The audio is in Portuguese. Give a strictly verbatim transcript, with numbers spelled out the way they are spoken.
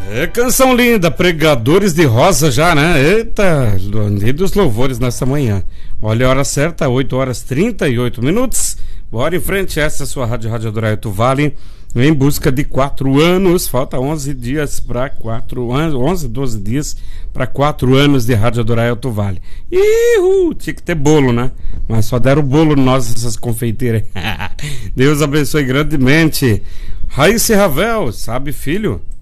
É canção linda, Pregadores de Rosa já, né? Eita, dia dos louvores nessa manhã. Olha a hora certa, oito horas e trinta e oito minutos. Bora em frente, essa é a sua rádio, Rádio Adorado Alto Vale, em busca de quatro anos. Falta onze dias para quatro anos, onze, doze dias para quatro anos de Rádio Adorado Alto Vale. Ihu, tinha que ter bolo, né? Mas só deram bolo nós, essas confeiteiras. Deus abençoe grandemente. Raíssa Ravel, sabe, filho?